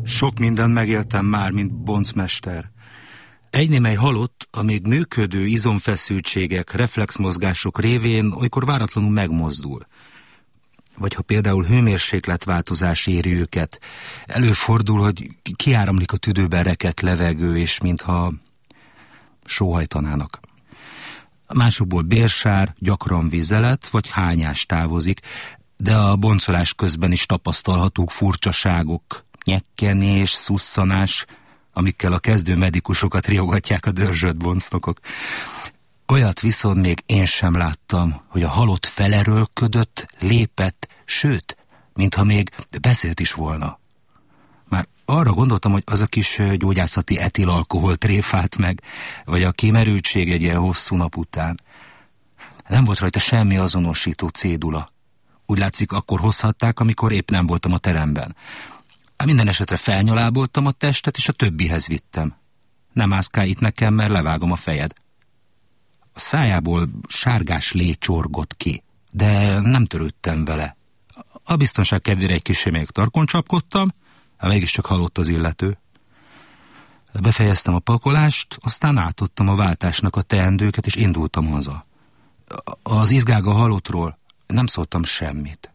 Sok mindent megéltem már, mint boncmester. Egy némely halott, a még működő izomfeszültségek, reflexmozgások révén olykor váratlanul megmozdul. Vagy ha például hőmérsékletváltozás éri őket, előfordul, hogy kiáramlik a tüdőben rekedt levegő, és mintha sóhajtanának. Másokból bérsár, gyakran vizelet vagy hányás távozik, de a boncolás közben is tapasztalhatók furcsaságok, nyekkenés, szusszanás, amikkel a kezdő medikusokat riogatják a dörzsölt boncnokok. Olyat viszont még én sem láttam, hogy a halott felerőlködött, lépett, sőt, mintha még beszélt is volna. Már arra gondoltam, hogy az a kis gyógyászati etilalkohol tréfált meg, vagy a kimerültség egy ilyen hosszú nap után. Nem volt rajta semmi azonosító cédula. Úgy látszik, akkor hozhatták, amikor épp nem voltam a teremben. Minden esetre felnyaláboltam a testet, és a többihez vittem. Nem mászkálj itt nekem, mert levágom a fejed. A szájából sárgás lé csorgott ki, de nem törődtem vele. A biztonság kedvére egy kicsi még tarkon csapkodtam, de mégiscsak halott az illető. Befejeztem a pakolást, aztán átadtam a váltásnak a teendőket, és indultam haza. Az izgága halottról nem szóltam semmit.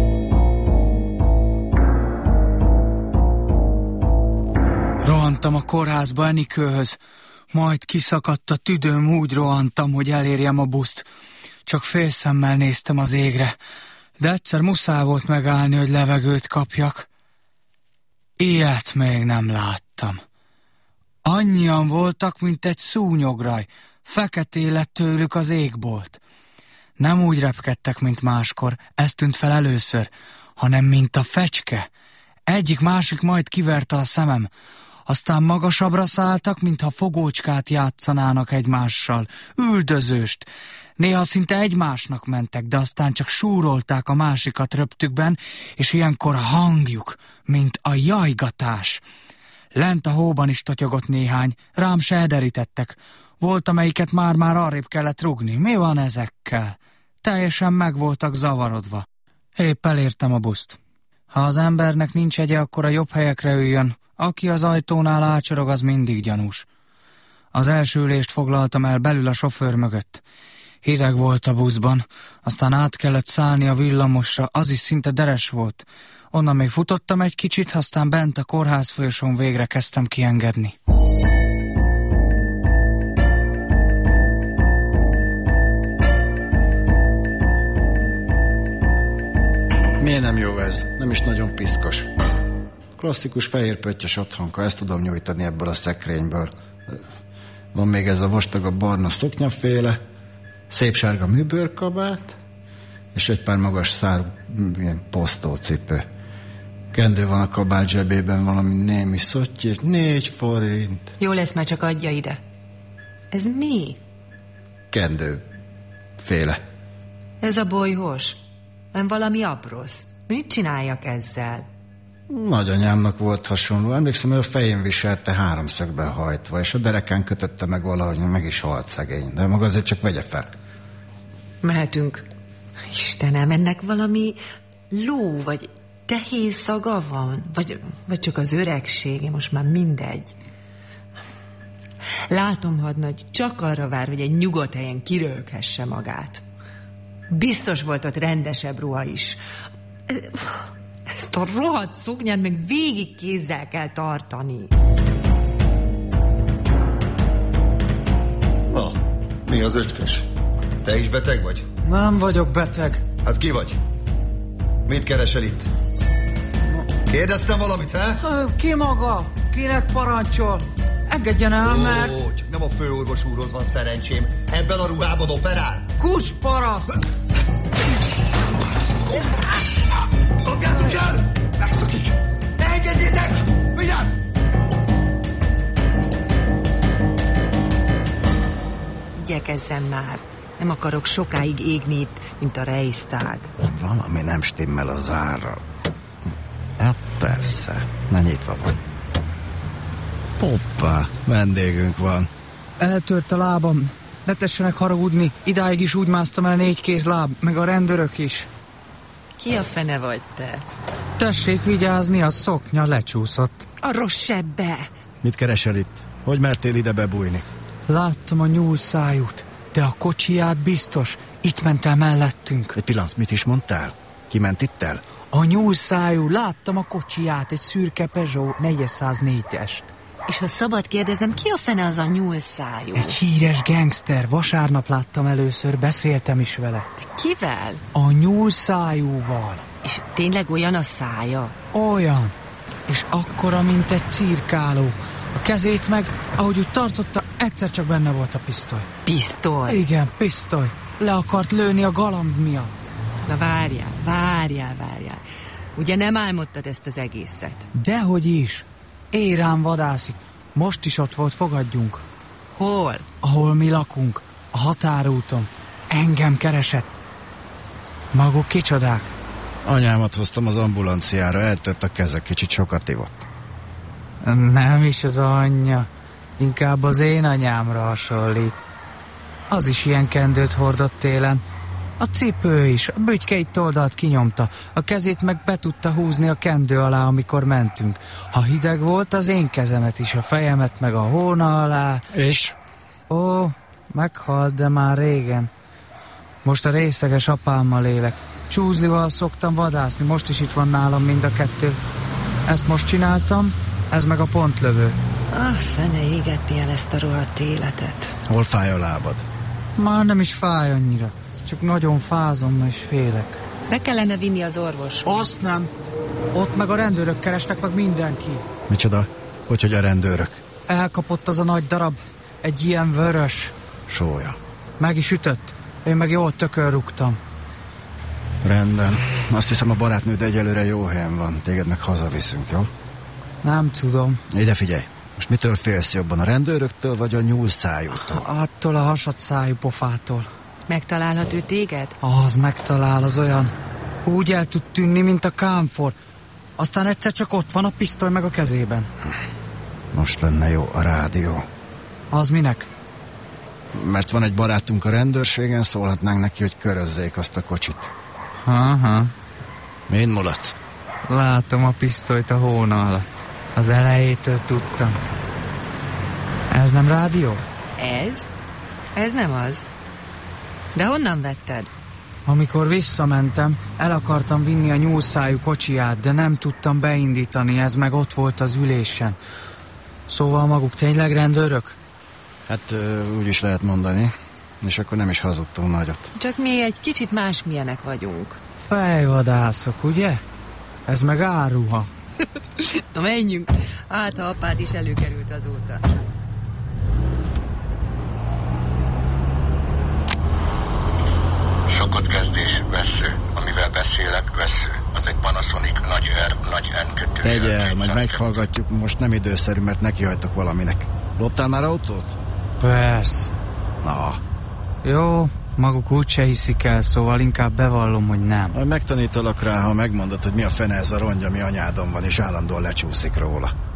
Rohantam a kórházba Enikőhöz, majd kiszakadt a tüdőm, úgy rohantam, hogy elérjem a buszt. Csak félszemmel néztem az égre, de egyszer muszáj volt megállni, hogy levegőt kapjak. Ilyet még nem láttam. Annyian voltak, mint egy szúnyograj, feketé lett tőlük az égbolt. Nem úgy repkedtek, mint máskor, ez tűnt fel először, hanem mint a fecske. Egyik-másik majd kiverte a szemem, aztán magasabbra szálltak, mintha fogócskát játszanának egymással, üldözőst. Néha szinte egymásnak mentek, de aztán csak súrolták a másikat röptükben, és ilyenkor hangjuk, mint a jajgatás. Lent a hóban is totyogott néhány, rám se ederítettek. Volt, amelyiket már arrébb kellett rugni. Mi van ezekkel? Teljesen meg voltak zavarodva. Épp elértem a buszt. Ha az embernek nincs egye, akkor a jobb helyekre üljön. Aki az ajtónál ácsorog, az mindig gyanús. Az első ülést foglaltam el belül a sofőr mögött. Hideg volt a buszban, aztán át kellett szállni a villamosra, az is szinte deres volt. Onnan még futottam egy kicsit, aztán bent a kórház folyosón végre kezdtem kiengedni. Miért nem jó ez? Nem is nagyon piszkos. Klasszikus fehér pöttyös otthonka, ezt tudom nyújtani ebből a szekrényből. Van még ez a vastagabb barna szoknyaféle, szép sárga műbőrkabát, és egy pár magas szár ilyen posztócipő. Kendő van a kabát zsebében, valami némi szottyír, 4 forint. Jó lesz, már csak adja ide. Ez mi? Kendő féle. Ez a bolyhos? Nem valami aprósz? Mit csináljak ezzel? Nagyanyámnak volt hasonló. Emlékszem, hogy a fején viselte háromszögben hajtva, és a derekán kötötte meg valahogy, meg is halt szegény. De maga azért csak vegye fel. Mehetünk. Istenem, ennek valami ló, vagy tehéz szaga van? Vagy csak az öregsége, most már mindegy. Látom, hadnagy, csak arra vár, hogy egy nyugodt helyen kirölkhesse magát. Biztos volt ott rendesebb ruha is. Ezt a rohadt szoknyát meg végig kézzel kell tartani. Na, mi az öcskös? Te is beteg vagy? Nem vagyok beteg. Hát ki vagy? Mit keresel itt? Kérdeztem valamit, he? Ki maga? Kinek parancsol? Engedjen el, mert... Csak nem a főorvos úrhoz van szerencsém. Ebben a ruhában operál? Kusparaszt! Kapjátok el! Megszokik! Ne engedjétek! Vigyázz! Igyekezzem már. Nem akarok sokáig égni itt, mint a Reichstag. Valami nem stimmel a zárral. Ja, persze. Na, nyitva van. Hoppá, vendégünk van. Eltört a lábam. Ne tessenek haragudni. Idáig is úgy másztam el 4 kézláb, meg a rendőrök is. Ki a fene vagy te? Tessék vigyázni, a szoknya lecsúszott. A rossz sebbe. Mit keresel itt? Hogy mertél ide bebújni? Láttam a nyúlszájút, de a kocsiját biztos. Itt ment el mellettünk. Egy pillanat, mit is mondtál? Ki ment itt el? A nyúlszájú, láttam a kocsiját, egy szürke Peugeot 404-est. És ha szabad kérdeznem, ki a fene az a nyúlszájú? Egy híres gangster, vasárnap láttam először, beszéltem is vele. Kivel? A nyúlszájúval. És tényleg olyan a szája? Olyan. És akkora, mint egy cirkáló. A kezét meg, ahogy úgy tartotta, egyszer csak benne volt a pisztoly. Pisztoly? Igen, pisztoly. Le akart lőni a galamb miatt. Na várjál. Ugye nem álmodtad ezt az egészet? Dehogy is. Érán vadászik. Most is ott volt, fogadjunk. Hol? Ahol mi lakunk. A határúton. Engem keresett. Maguk kicsodák? Anyámat hoztam az ambulanciára, eltört a keze, kicsit sokat ivott. Nem is az anyja. Inkább az én anyámra hasonlít. Az is ilyen kendőt hordott télen. A cipő is, a bütykeit oldalt kinyomta, a kezét meg be tudta húzni a kendő alá, amikor mentünk. Ha hideg volt, az én kezemet is, a fejemet meg a hóna alá. És? Ó, meghalt, de már régen. Most a részeges apámmal élek. Csúzlival szoktam vadászni, most is itt van nálam mind a kettő. Ezt most csináltam, ez meg a pontlövő. Fene égetni el ezt a rohadt életet. Hol fáj a lábad? Már nem is fáj annyira. Csak nagyon fázom és félek. Be kellene vinni az orvoshoz. Azt nem. Ott meg a rendőrök keresnek, meg mindenki. Micsoda? Hogy a rendőrök? Elkapott az a nagy darab. Egy ilyen vörös. Sója. Meg is ütött. Én meg jól tökölrúgtam. Rendben. Azt hiszem, a barátnőd egyelőre jó helyen van. Téged meg hazaviszünk, jó? Nem tudom. Ide figyelj. Most mitől félsz jobban? A rendőröktől vagy a nyúlszájútól? Attól a hasadszájú pofától. Megtalálhat ő téged? Az megtalál, az olyan. Úgy el tud tűnni, mint a kámfor. Aztán egyszer csak ott van a pisztoly meg a kezében. Most lenne jó a rádió. Az minek? Mert van egy barátunk a rendőrségen, szólhatnánk neki, hogy körözzék azt a kocsit. Aha. Min mulatsz? Látom a pisztolyt a hóna alatt. Az elejétől tudtam. Ez nem rádió? Ez? Ez nem az. De honnan vetted? Amikor visszamentem, el akartam vinni a nyúlszájú kocsiját, de nem tudtam beindítani, ez meg ott volt az ülésen. Szóval maguk tényleg rendőrök? Hát úgy is lehet mondani. És akkor nem is hazudtunk nagyot. Csak mi egy kicsit másmilyenek vagyunk. Fejvadászok, ugye? Ez meg áruha. Na menjünk, hát ha apád is előkerült azóta. Szokott kezdés, vessző. Amivel beszélek, vessző. Az egy Panasonic nagy R, nagy N kötő. Tegye el, majd meghallgatjuk, most nem időszerű, mert nekihajtok valaminek. Loptál már autót? Persze. Na. Jó, maguk úgyse hiszik el, szóval inkább bevallom, hogy nem. Majd megtanítalak rá, ha megmondod, hogy mi a fene ez a rongy, ami anyádon van, és állandóan lecsúszik róla.